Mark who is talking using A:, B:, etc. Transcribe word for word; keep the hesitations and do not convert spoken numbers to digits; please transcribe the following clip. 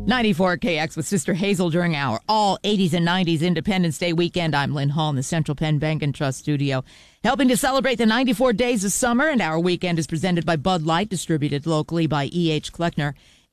A: ninety-four K X with Sister Hazel during our all eighties and nineties Independence Day weekend. I'm Lynn Hall in the Central Penn Bank and Trust studio, helping to celebrate the ninety-four days of summer. And our weekend is presented by Bud Light, distributed locally by E H. Kleckner